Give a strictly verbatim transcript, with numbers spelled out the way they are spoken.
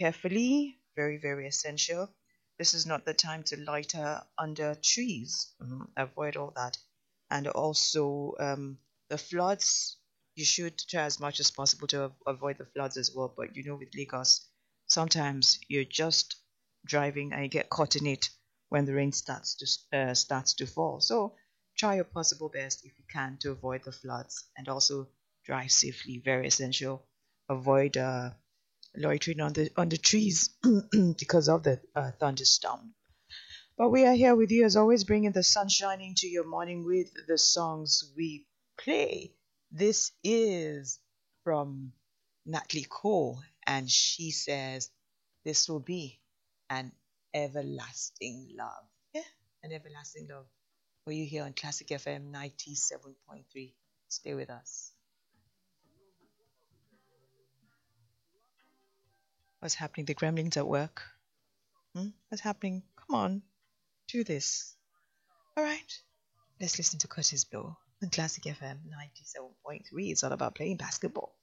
carefully. Very, very essential. This is not the time to loiter under trees. Mhm. Avoid all that. And also, um, the floods, you should try as much as possible to av- avoid the floods as well. But you know, with Lagos, sometimes you're just driving and you get caught in it when the rain starts to s- uh, starts to fall. So try your possible best if you can to avoid the floods and also drive safely. Very essential. Avoid uh, loitering on the on the trees because of the uh, thunderstorm. But we are here with you as always, bringing the sunshine into your morning with the songs we play. This is from Natalie Cole, and she says, "This will be an everlasting love." Yeah, an everlasting love for you here on Classic F M ninety-seven point three. Stay with us. What's happening? The gremlins at work? Hmm? What's happening? Come on, do this. All right. Let's listen to Curtis Blow on Classic F M ninety-seven point three. It's all about playing basketball.